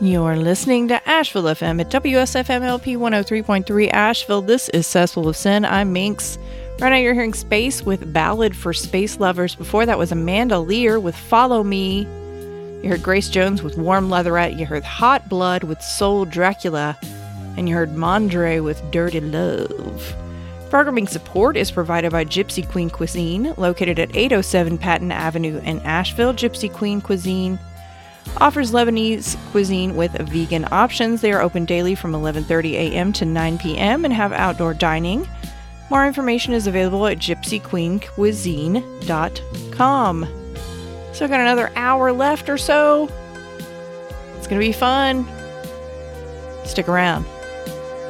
You're listening to Asheville FM at WSFMLP 103.3 Asheville. This is Cesspool of Sin. I'm Minx. Right now you're hearing Space with Ballad for Space Lovers. Before that was Amanda Lear with Follow Me. You heard Grace Jones with Warm Leatherette. You heard Hot Blood with Soul Dracula. And you heard Mondre with Dirty Love. Programming support is provided by Gypsy Queen Cuisine, located at 807 Patton Avenue in Asheville. Gypsy Queen Cuisine offers Lebanese cuisine with vegan options. They are open daily from 11:30 a.m. to 9 p.m. and have outdoor dining. More information is available at gypsyqueencuisine.com. So I've got another hour left or so. It's going to be fun. Stick around.